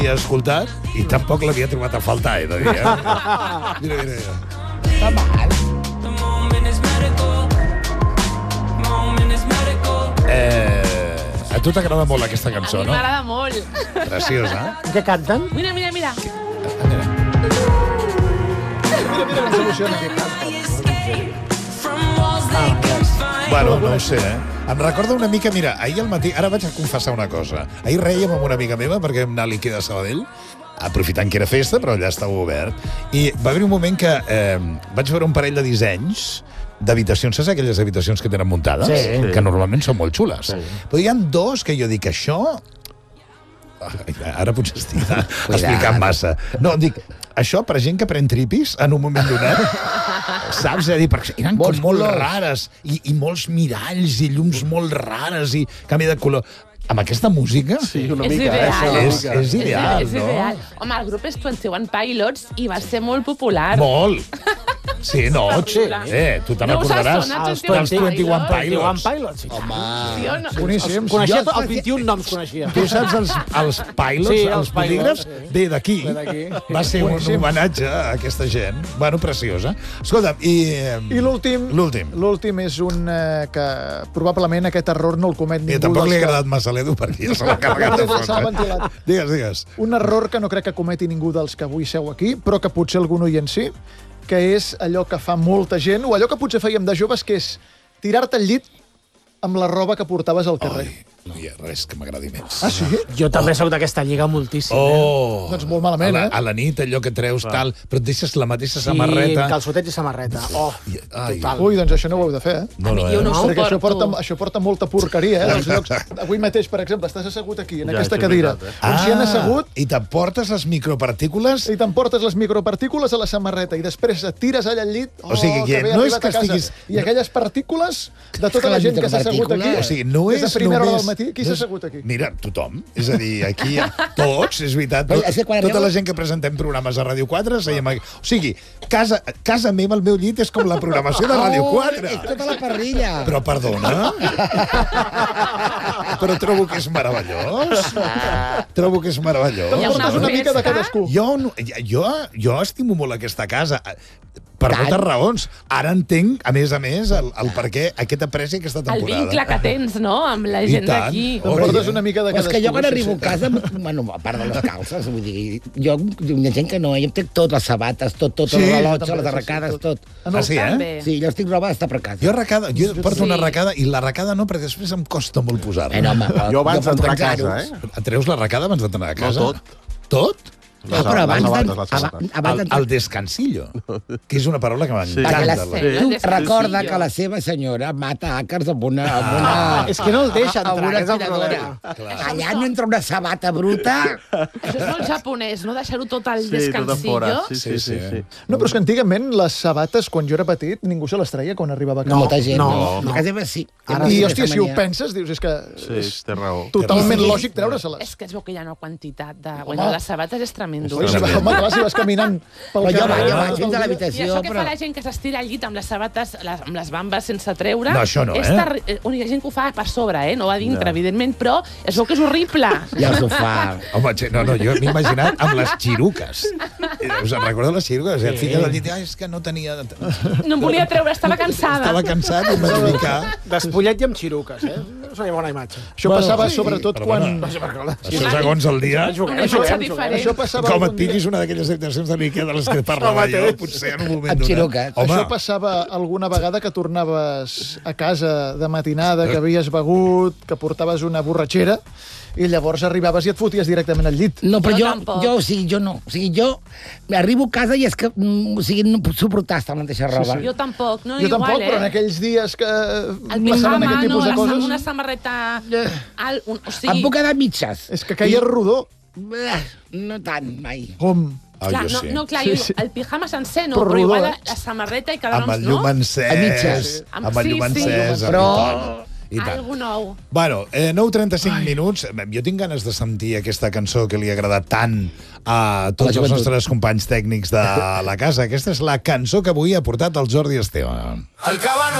l'havia escoltat i tampoc l'havia trobat a faltar, he de dir. Mira. Està mal. A tu t'agrada molt aquesta cançó, A mi no? m'agrada molt. Preciosa. Què canten? Mira. Mira com s'emociona que canten. Bueno, no ho sé, Em recorda una mica, mira, ahir al matí, ara vaig a confessar una cosa. Ahir rèiem amb una amiga meva perquè vam anar a l'Ikea de Sabadell, aprofitant que era festa, però allà estava obert. I va haver un moment que vaig veure un parell de dissenys d'habitacions, saps aquelles habitacions que tenen muntades? Sí. Que normalment són molt xules. Sí. Però hi ha dos que jo dic, això... Ara potser estic explicant massa. No, dic, això per gent que pren tripis en un moment donat, saps? És a dir, perquè eren com molt rares i molts miralls i llums molt rares i canvi de color. Amb aquesta música Sí, una És mica. ideal. és ideal, és no? ideal. Home, el grup és 21 Pilots i va ser molt popular. Molt. Sí, no, tu te'n No us ha recordaràs sonat dels 21 21 Pilots? Pilots. Sí o no? Boníssims. Coneixia els 21 noms, coneixia. Tu saps els Pilots, Sí, els els polígrafs? Pilots, Ve d'aquí. Ve d'aquí. Va ser un Boníssim. homenatge a aquesta gent. Bueno, preciosa. Escolta, I l'últim... L'últim. L'últim és un que probablement aquest error no el comet ningú. Tampoc li ha dels que- agradat massa a l'Edu perquè ja se l'ha carregat de Se l'ha fons. ventilat. Digues. Un error que no crec que cometi ningú dels que avui seu aquí, però que potser algun oient sí, que és allò que fa molta gent, o allò que potser fèiem de joves, que és tirar-te al llit amb la roba que portaves al carrer. No hi ha res que m'agradi més. Ah, sí? Jo també sóc d'aquesta lliga moltíssim. Doncs molt malament, a la nit, allò que treus tal, però et deixes la mateixa Sí, samarreta. calçotets i samarreta. Oh, Ai. total. Ui, doncs això no ho heu de fer, No, no, Jo no ho Perquè suporto. això porta molta porqueria, Als llocs... Avui mateix, per exemple, estàs assegut aquí, en Ja, aquesta això és cadira. veritat, On s'hi han assegut I t'emportes les micropartícules. i t'emportes les micropartícules a la samarreta i després et tires allà al llit. O sigui que que bé no és arribat que a casa. estiguis- I aquelles partícules de tota la gent que s'ha assegut aquí. O sigui, no des és de primera hora només... del matí, qui no s'ha és- assegut aquí? Mira, tothom. És a dir, aquí tots, és veritat. Però és que quan Tota arriba- la gent que presentem programes a Ràdio 4 seiem aquí. O sigui, casa meva, el meu llit, és com la programació de Ràdio 4. És tota la parrilla. Però perdona? Però trobo que és meravellós. Trobo que és meravellós. Hi ha Portes una mica de festa? cadascú. Jo estimo molt aquesta casa. Per Tant. moltes raons. Ara entenc, a més, el per què aquest apreci aquesta El temporada. vincle que tens, no?, amb la I gent tant. d'aquí. Oh, Portes una mica de Però és cadascú. que jo quan sí, arribo sí. a casa, bueno, a part de les calces, vull dir, jo, hi ha gent que no, jo em trec tot, les sabates, tot, Sí, el jo rellotge, també, les sí, arracades, sí, tot. Ah, sí, També. Sí, jo estic roba d'estar per casa. Jo porto una Sí. arracada i l'arracada no, perquè després em costa molt posar-la. No, home, Jo abans puc d'entrar a trencar-ho. casa, Et treus l'arracada abans d'anar a casa? tot. Tot? No, però abans El d'entrar... descansillo, que és una paraula que Perquè m'encanta. tu Sí. recorda que la seva senyora mata àcars amb una... És que no el deixa amb entrar, una que és el aspiradora. problema. Allà no entra una sabata bruta. Això és molt japonès, no? Deixar-ho tot al Sí, tot a descansillo. fora. Sí. No, però és que antigament les sabates, quan jo era petit, ningú se les treia quan arribava a casa. Molta gent, no. no. A casa meva sí. I, hòstia, si ho penses, dius, és que és té raó. totalment Sí. lògic treure-se-les. És que es veu que hi ha una quantitat de... Bueno, les sabates és tremendo. Oi, home, clar, si vas caminant pel Jo carrer... vaig tot el fins a dia. I l'habitació, això que fa però... la gent que s'estira al llit amb les sabates, amb les bambes sense treure... No, això no, és hi ha gent que ho fa per sobre, no a dintre, evidentment, però es veu que és horrible. I el sofà. Home, no, jo m'he imaginat amb les xiruques. Us en recordeu les xiruques? Et fiques al llit i és que no tenia... No em volia treure, estava cansada. Estava cansat i em vaig ficar... Despullet i amb xiruques, és una bona imatge. Això passava sobretot però quan... Això segons el dia... Una imatge diferent. Això passava Com et algun dia- pillis una d'aquelles habitacions de l'Ikea de les que parlava jo, potser en un moment Amb donat. xiruques. Home, Això passava alguna vegada que tornaves a casa de matinada, que havies begut, que portaves una borratxera, i llavors arribaves i et foties directament al llit. No, però Jo jo, tampoc. o sigui, jo no. O sigui, jo arribo a casa i és que, o sigui, no puc suportar estar amb la mateixa roba. Jo tampoc, no Jo igual, tampoc, però en aquells dies que El passaven pijama, aquest no, tipus de coses... una samarreta... O sigui, Em puc quedar mitges. És que caia rodó. No tant, mai. Com? clar, jo sí. no, clar, Sí, sí, sí. el pijama sencer no, Però però rodó, igual eh? la samarreta i quedar Amb el llum encès. A mitges. Amb el llum Sí, sí. encès. Però- I tant. Algo nou. Bueno, 9:35 minuts. Jo tinc ganes de sentir aquesta cançó que li ha agradat tant a tots els joventut. nostres companys tècnics de la casa. Aquesta és la cançó que avui ha portat el Jordi Esteban. El cabano